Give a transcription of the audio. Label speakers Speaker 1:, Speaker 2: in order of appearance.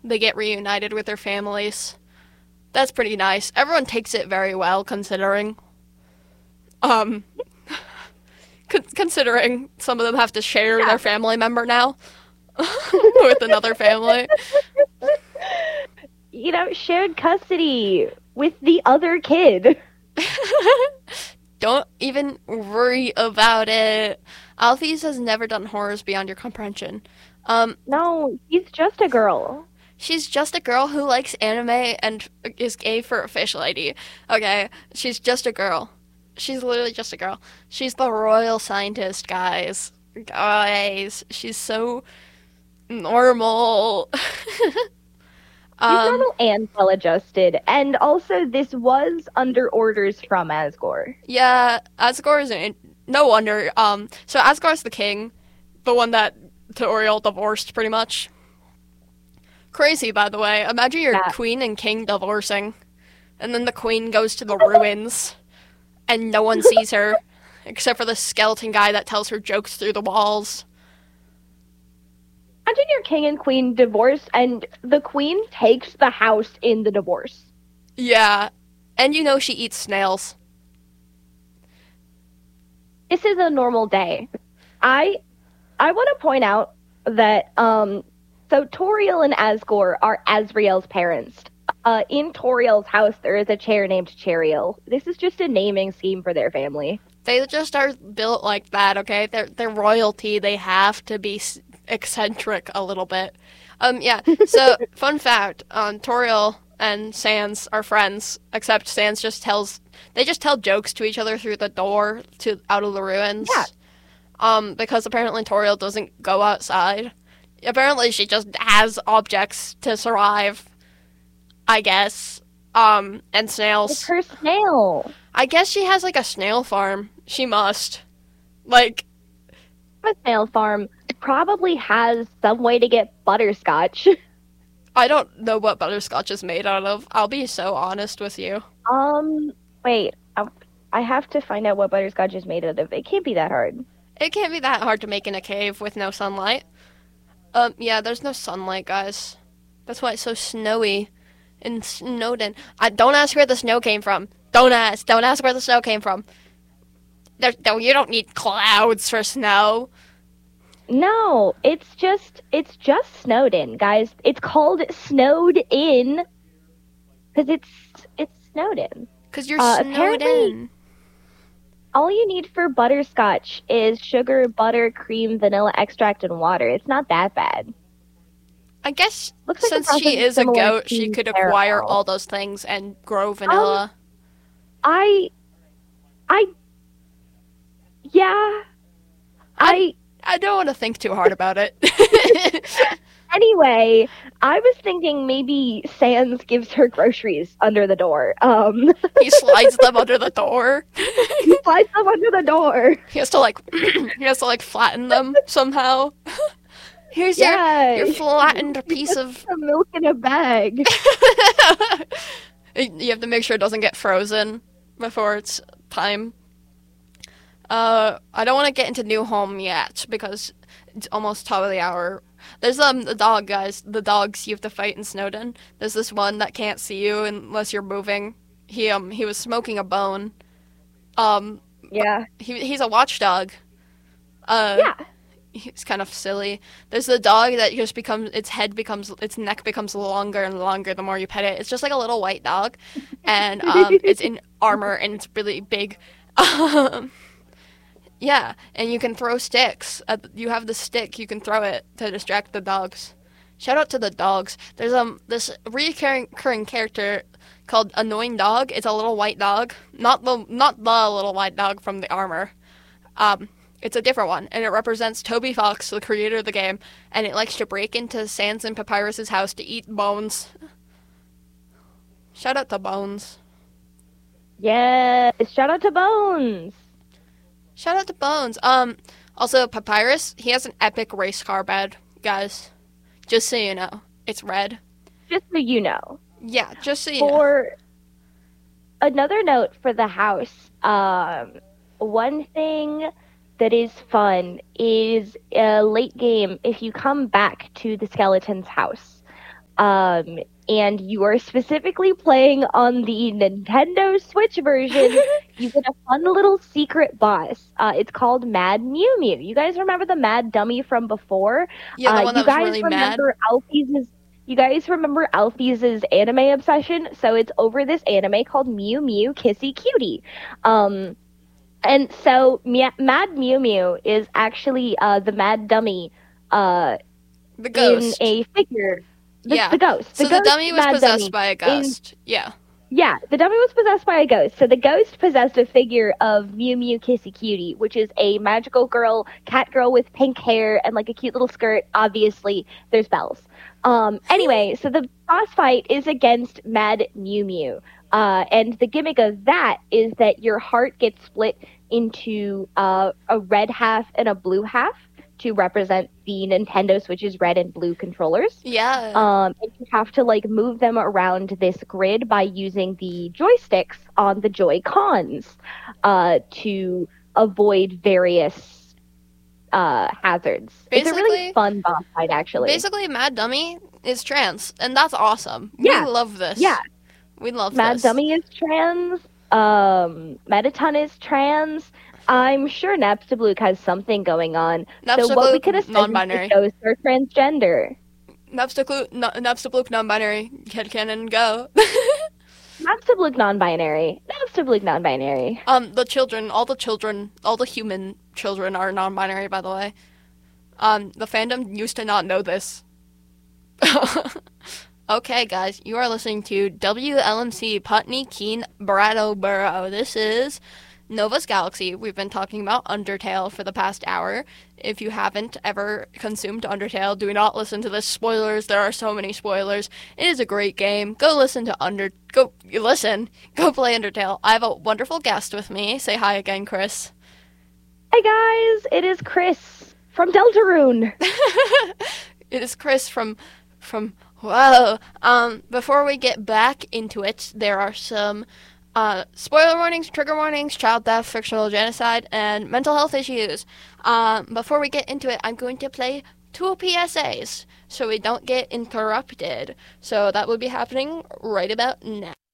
Speaker 1: they get reunited with their families. That's pretty nice. Everyone takes it very well, considering. Um, considering some of them have to share their family member now with another family.
Speaker 2: Shared custody with the other kid.
Speaker 1: Don't even worry about it. Alphys has never done horrors beyond your comprehension.
Speaker 2: No, she's just a girl.
Speaker 1: She's just a girl who likes anime and is gay for official ID. Okay, she's just a girl. She's literally just a girl. She's the royal scientist, guys. Guys, she's so normal.
Speaker 2: She's normal and well-adjusted, and also this was under orders from Asgore.
Speaker 1: Yeah, Asgore is no wonder. So Asgore's the king, the one that Toriel divorced, pretty much. Crazy, by the way. Imagine your queen and king divorcing, and then the queen goes to the ruins, and no one sees her, except for the skeleton guy that tells her jokes through the walls.
Speaker 2: Imagine your king and queen divorced, and the queen takes the house in the divorce.
Speaker 1: Yeah, and she eats snails.
Speaker 2: This is a normal day. I want to point out that, so Toriel and Asgore are Asriel's parents. In Toriel's house, there is a chair named Cheriel. This is just a naming scheme for their family.
Speaker 1: They just are built like that, okay? They're royalty. They have to be eccentric a little bit. Yeah. So, fun fact: Toriel and Sans are friends, except Sans they just tell jokes to each other through the door out of the ruins.
Speaker 2: Yeah.
Speaker 1: Because apparently Toriel doesn't go outside. Apparently she just has objects to survive, I guess. And snails.
Speaker 2: It's her snail.
Speaker 1: I guess she has, a snail farm. She must. A
Speaker 2: snail farm probably has some way to get butterscotch.
Speaker 1: I don't know what butterscotch is made out of. I'll be so honest with you.
Speaker 2: Wait. I have to find out what butterscotch is made out of. It can't be that hard.
Speaker 1: It can't be that hard to make in a cave with no sunlight. Yeah, there's no sunlight, guys. That's why it's so snowy in Snowdin. Don't ask where the snow came from. Don't ask where the snow came from. You don't need clouds for snow.
Speaker 2: No, it's just Snowdin, guys. It's called Snowed In because it's snowed in.
Speaker 1: Because you're snowed in.
Speaker 2: All you need for butterscotch is sugar, butter, cream, vanilla extract, and water. It's not that bad.
Speaker 1: I guess since she is a goat, she could acquire all those things and grow vanilla.
Speaker 2: Yeah.
Speaker 1: I don't want to think too hard about it.
Speaker 2: Anyway, I was thinking maybe Sans gives her groceries under the door.
Speaker 1: He slides them under the door.
Speaker 2: He slides them under the door.
Speaker 1: He has to flatten them somehow. Here's your flattened piece of
Speaker 2: milk in a bag.
Speaker 1: You have to make sure it doesn't get frozen before it's time. I don't want to get into New Home yet because it's almost top of the hour. There's the dog, guys. The dogs you have to fight in Snowdin. There's this one that can't see you unless you're moving. He was smoking a bone.
Speaker 2: Yeah.
Speaker 1: He's a watchdog.
Speaker 2: Yeah.
Speaker 1: He's kind of silly. There's the dog that just its neck becomes longer and longer the more you pet it. It's just like a little white dog, and it's in armor and it's really big. Yeah, and you can throw sticks. You have the stick, you can throw it to distract the dogs. Shout out to the dogs. There's this recurring character called Annoying Dog. It's a little white dog, not the little white dog from the armor. It's a different one, and it represents Toby Fox, the creator of the game, and it likes to break into Sans and Papyrus's house to eat bones. Shout out to Bones.
Speaker 2: Yes, shout out to Bones.
Speaker 1: Shout out to Bones. Also, Papyrus, he has an epic race car bed, guys. Just so you know. It's red.
Speaker 2: Just so you know.
Speaker 1: Yeah, just so you know.
Speaker 2: For another note for the house, one thing that is fun is late game, if you come back to the skeleton's house, And you are specifically playing on the Nintendo Switch version. You get a fun little secret boss. It's called Mad Mew Mew. You guys remember the Mad Dummy from before?
Speaker 1: Yeah, the one that was really mad.
Speaker 2: You guys remember Alphys' anime obsession? So it's over this anime called Mew Mew Kissy Cutie. And so Mad Mew Mew is actually the Mad Dummy
Speaker 1: The ghost.
Speaker 2: in a figure.
Speaker 1: Yeah.
Speaker 2: The ghost.
Speaker 1: So the dummy was possessed by a ghost. Yeah.
Speaker 2: Yeah, the dummy was possessed by a ghost. So the ghost possessed a figure of Mew Mew Kissy Cutie, which is a magical girl, cat girl with pink hair and like a cute little skirt. Obviously, there's bells. Anyway, so the boss fight is against Mad Mew Mew. And the gimmick of that is that your heart gets split into a red half and a blue half to represent the Nintendo Switch's red and blue controllers.
Speaker 1: Yeah.
Speaker 2: And you have to like move them around this grid by using the joysticks on the Joy-Cons to avoid various hazards. It's a really fun boss fight, actually.
Speaker 1: Basically, Mad Dummy is trans, and that's awesome.
Speaker 2: Yeah.
Speaker 1: We love this.
Speaker 2: Yeah.
Speaker 1: We love
Speaker 2: Mad
Speaker 1: this.
Speaker 2: Dummy is trans. Mettaton is trans. I'm sure Napstablook has something going on. So what we could have said
Speaker 1: non-binary.
Speaker 2: is they're transgender.
Speaker 1: Napstablook non-binary. Headcanon go.
Speaker 2: Napstablook non-binary. Napstablook non-binary.
Speaker 1: All the human children are non-binary, by the way. The fandom used to not know this. Okay, guys, you are listening to WLMC Putney Keene Brattleboro. This is Nova's Galaxy. We've been talking about Undertale for the past hour. If you haven't ever consumed Undertale, do not listen to this. Spoilers. There are so many spoilers. It is a great game. Go listen to Go play Undertale. I have a wonderful guest with me. Say hi again, Chris.
Speaker 2: Hi guys, it is Chris from Deltarune.
Speaker 1: It is Chris from Whoa. Before we get back into it, there are some spoiler warnings, trigger warnings, child theft, fictional genocide, and mental health issues. Before we get into it, I'm going to play 2 PSAs so we don't get interrupted. So that will be happening right about now.